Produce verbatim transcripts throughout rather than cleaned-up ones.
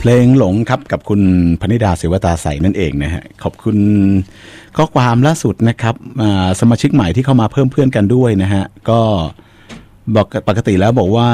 เพลงหลงครับกับคุณพนิดาศิวตาใสนั่นเองนะฮะขอบคุณข้อความล่าสุดนะครับสมาชิกใหม่ที่เข้ามาเพิ่มเพื่อนกันด้วยนะฮะก็บอกปกติแล้วบอกว่า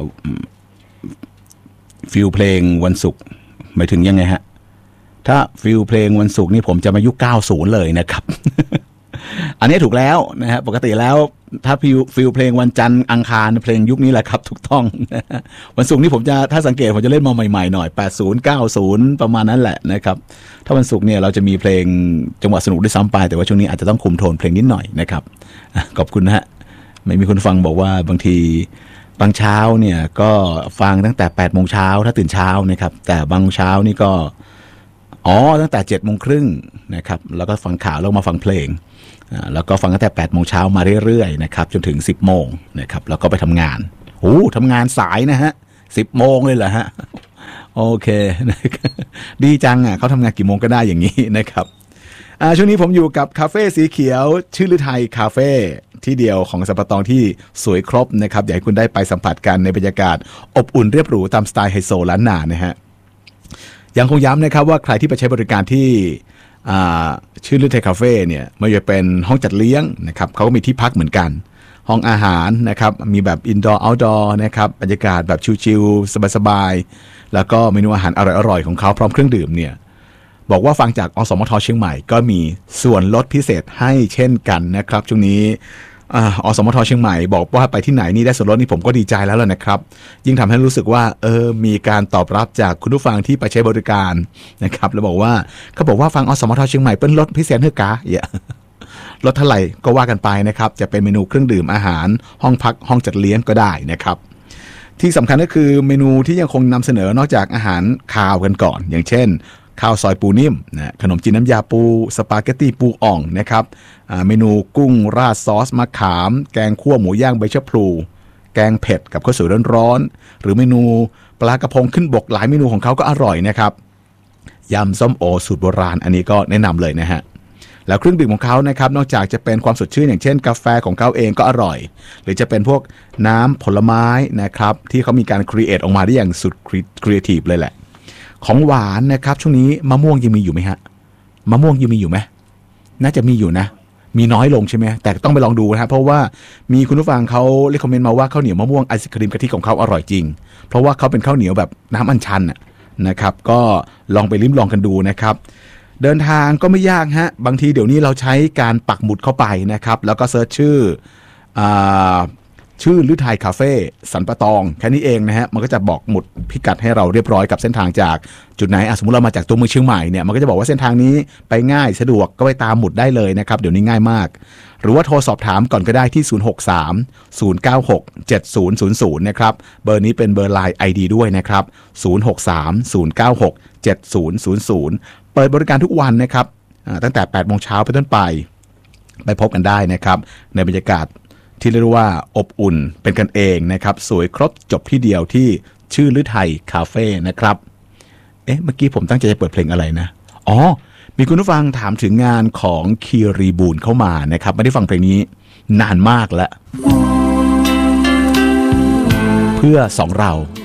ฟิลเพลงวันศุกร์หมายถึงยังไงฮะถ้าฟิลเพลงวันศุกร์นี่ผมจะมายุคเก้าสิบเลยนะครับ อันนี้ถูกแล้วนะฮะปกติแล้วถ้าฟิลฟิลเพลงวันจันทร์อังคารเพลงยุคนี้แหละครับถูกต้อง วันศุกร์นี่ผมจะถ้าสังเกตผมจะเล่นมาใหม่ๆหน่อยแปดสิบ เก้าสิบประมาณนั้นแหละนะครับถ้าวันศุกร์เนี่ยเราจะมีเพลงจังหวะสนุกด้วยซ้ำไปแต่ว่าช่วงนี้อาจจะต้องคุมโทนเพลงนิดหน่อยนะครับขอบคุณนะฮะไม่มีคนฟังบอกว่าบางทีบางเช้าเนี่ยก็ฟังตั้งแต่แปดโมงเช้าถ้าตื่นเช้านะครับแต่บางเช้านี่ก็อ๋อตั้งแต่เจ็ดโมงครึ่งนะครับแล้วก็ฟังข่าวแล้วมาฟังเพลงแล้วก็ฟังตั้งแต่แปดโมงเช้ามาเรื่อยๆนะครับจนถึงสิบโมงนะครับแล้วก็ไปทำงานโอ้ทำงานสายนะฮะสิบโมงเลยเหรอฮะโอเคดีจังอ่ะเขาทำงานกี่โมงก็ได้อย่างนี้นะครับช่วงนี้ผมอยู่กับคาเฟ่สีเขียวชื่อฤทัยคาเฟ่ที่เดียวของสัมปะตองที่สวยครบนะครับอยากให้คุณได้ไปสัมผัสกันในบรรยากาศอบอุ่นเรียบหรูตามสไตล์ไฮโซล้านนานะฮะยังคงย้ำนะครับว่าใครที่ไปใช้บริการที่ชื่อฤทัยคาเฟ่เนี่ยไม่ว่าจะเป็นห้องจัดเลี้ยงนะครับเขาก็มีที่พักเหมือนกันห้องอาหารนะครับมีแบบอินดอร์เอาท์ดอร์นะครับบรรยากาศแบบชิลๆสบายๆแล้วก็เมนูอาหารอร่อยๆของเขาพร้อมเครื่องดื่มเนี่ยบอกว่าฟังจากอสมทเชียงใหม่ก็มีส่วนลดพิเศษให้เช่นกันนะครับช่วงนี้อสมทเชียงใหม่บอกว่าไปที่ไหนนี่ได้ส่วนลดนี่ผมก็ดีใจแล้วล่ะนะครับยิ่งทำให้รู้สึกว่าเออมีการตอบรับจากคุณผู้ฟังที่ไปใช้บริการนะครับแล้วบอกว่าเขาบอกว่าฟังอสมทเชียงใหม่เป็นลดพิเศษเฮ้ยกาอย่าลดเท่าไหร่ก็ว่ากันไปนะครับจะเป็นเมนูเครื่องดื่มอาหารห้องพักห้องจัดเลี้ยงก็ได้นะครับที่สำคัญก็คือเมนูที่ยังคงนำเสนอนอกจากอาหารคาวกันก่อนอย่างเช่นข้าวซอยปูนิ่มนะขนมจีนน้ำยาปูสปาเกตตี้ปูอ่องนะครับเมนูกุ้งราดซอสมะขามแกงคั่วหมูย่างใบชะพลูแกงเผ็ดกับข้าวสวยร้อนๆหรือเมนูปลากระพงขึ้นบกหลายเมนูของเขาก็อร่อยนะครับยำส้มโอสูตรโบราณอันนี้ก็แนะนำเลยนะฮะแล้วเครื่องดื่มของเขานะครับนอกจากจะเป็นความสดชื่นอย่างเช่นกาแฟของเขาเองก็อร่อยหรือจะเป็นพวกน้ำผลไม้นะครับที่เขามีการครีเอทออกมาได้อย่างสุดครีเอทีฟเลยแหละของหวานนะครับช่วงนี้มะม่วงยังมีอยู่ไหมฮะมะม่วงยังมีอยู่ไหมน่าจะมีอยู่นะมีน้อยลงใช่ไหมแต่ต้องไปลองดูนะเพราะว่ามีคุณผู้ฟังเขาเรคคอมเมนต์มาว่าข้าวเหนียวมะม่วงไอศครีมกะทิของเขาอร่อยจริงเพราะว่าเขาเป็นข้าวเหนียวแบบน้ำอัญชันนะครับก็ลองไปลิ้มลองกันดูนะครับเดินทางก็ไม่ยากฮะบางทีเดี๋ยวนี้เราใช้การปักหมุดเข้าไปนะครับแล้วก็เซิร์ชชื่ออ่าชื่อฤทัยคาเฟ่สันปะตองแค่นี้เองนะฮะมันก็จะบอกหมุดพิกัดให้เราเรียบร้อยกับเส้นทางจากจุดไหนสมมุติเรามาจากตัวเมืองเชียงใหม่เนี่ยมันก็จะบอกว่าเส้นทางนี้ไปง่ายสะดวกก็ไปตามหมุดได้เลยนะครับเดี๋ยวนี้ง่ายมากหรือว่าโทรสอบถามก่อนก็ได้ที่ศูนย์ หก สาม ศูนย์ เก้า หก เจ็ด ศูนย์ ศูนย์ ศูนย์นะครับเบอร์นี้เป็นเบอร์ ไลน์ ไอ ดี ด้วยนะครับศูนย์ หก สาม ศูนย์ เก้า หก เจ็ด ศูนย์ ศูนย์ ศูนย์เปิดบริการทุกวันนะครับตั้งแต่ แปดโมงเช้าไปต้นไปไปพบกันได้นะครับในบรรยากาศที่เรียกว่าอบอุ่นเป็นกันเองนะครับสวยครบจบที่เดียวที่ชื่อฤทัยคาเฟ่นะครับเอ๊ะเมื่อกี้ผมตั้งใจจะเปิดเพลงอะไรนะอ๋อมีคุณผู้ฟังถามถึงงานของคีรีบูนเข้ามานะครับไม่ได้ฟังเพลงนี้นานมากแล้วเพื่อสองเรา